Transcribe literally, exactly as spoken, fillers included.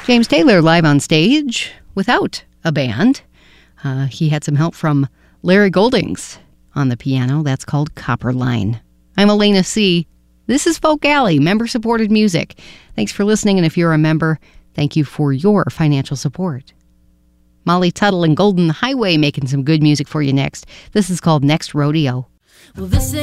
James Taylor live on stage without a band. Uh, he had some help from Larry Goldings on the piano. That's called Copper Line. I'm Elena C. This is Folk Alley, member-supported music. Thanks for listening, and if you're a member, thank you for your financial support. Molly Tuttle and Golden Highway making some good music for you next. This is called Next Rodeo. Well, this